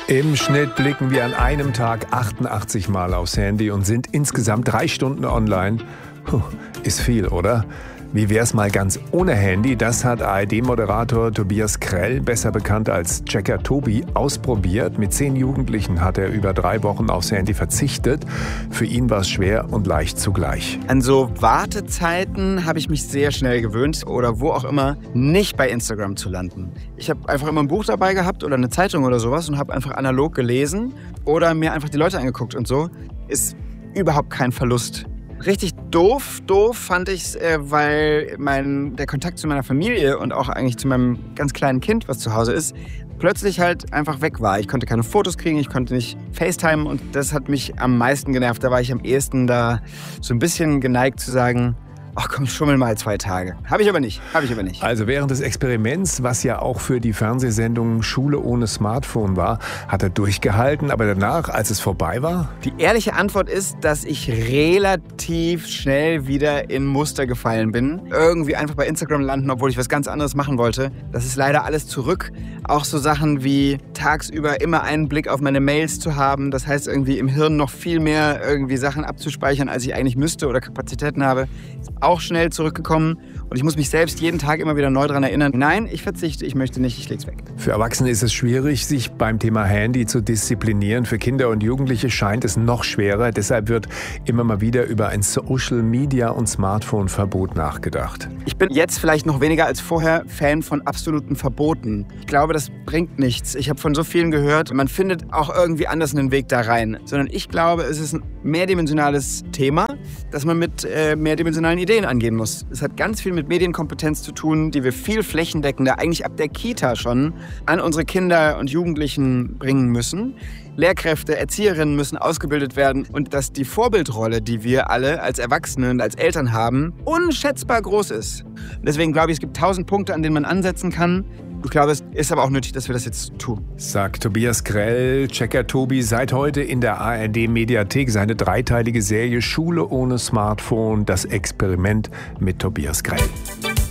Im Schnitt blicken wir an einem Tag 88 Mal aufs Handy und sind insgesamt 3 Stunden online. Puh, ist viel, oder? Wie wär's mal ganz ohne Handy? Das hat ARD-Moderator Tobias Krell, besser bekannt als Checker Tobi, ausprobiert. Mit 10 Jugendlichen hat er über 3 Wochen aufs Handy verzichtet. Für ihn war es schwer und leicht zugleich. An so Wartezeiten habe ich mich sehr schnell gewöhnt oder wo auch immer, nicht bei Instagram zu landen. Ich habe einfach immer ein Buch dabei gehabt oder eine Zeitung oder sowas und habe einfach analog gelesen oder mir einfach die Leute angeguckt und so. Ist überhaupt kein Verlust. Richtig doof fand ich es, weil der Kontakt zu meiner Familie und auch eigentlich zu meinem ganz kleinen Kind, was zu Hause ist, plötzlich halt einfach weg war. Ich konnte keine Fotos kriegen, ich konnte nicht FaceTime und das hat mich am meisten genervt. Da war ich am ehesten da so ein bisschen geneigt zu sagen, ach komm, schummel mal 2 Tage. Habe ich aber nicht. Also während des Experiments, was ja auch für die Fernsehsendung Schule ohne Smartphone war, hat er durchgehalten. Aber danach, als es vorbei war? Die ehrliche Antwort ist, dass ich relativ schnell wieder in Muster gefallen bin. Irgendwie einfach bei Instagram landen, obwohl ich was ganz anderes machen wollte. Das ist leider alles zurück. Auch so Sachen wie tagsüber immer einen Blick auf meine Mails zu haben. Das heißt irgendwie im Hirn noch viel mehr irgendwie Sachen abzuspeichern, als ich eigentlich müsste oder Kapazitäten habe. Auch schnell zurückgekommen und ich muss mich selbst jeden Tag immer wieder neu daran erinnern. Nein, ich verzichte, ich möchte nicht, ich leg's weg. Für Erwachsene ist es schwierig, sich beim Thema Handy zu disziplinieren. Für Kinder und Jugendliche scheint es noch schwerer. Deshalb wird immer mal wieder über ein Social-Media- und Smartphone-Verbot nachgedacht. Ich bin jetzt vielleicht noch weniger als vorher Fan von absoluten Verboten. Ich glaube, das bringt nichts. Ich habe von so vielen gehört, man findet auch irgendwie anders einen Weg da rein. Sondern ich glaube, es ist ein mehrdimensionales Thema, das man mit mehrdimensionalen Ideen angehen muss. Es hat ganz viel mit Medienkompetenz zu tun, die wir viel flächendeckender, eigentlich ab der Kita schon, an unsere Kinder und Jugendlichen bringen müssen. Lehrkräfte, Erzieherinnen müssen ausgebildet werden und dass die Vorbildrolle, die wir alle als Erwachsene und als Eltern haben, unschätzbar groß ist. Und deswegen glaube ich, es gibt 1000 Punkte, an denen man ansetzen kann. Ich glaube, es ist aber auch nötig, dass wir das jetzt tun. Sagt Tobias Krell. Checker Tobi seit heute in der ARD-Mediathek seine 3-teilige Serie Schule ohne Smartphone, das Experiment mit Tobias Krell.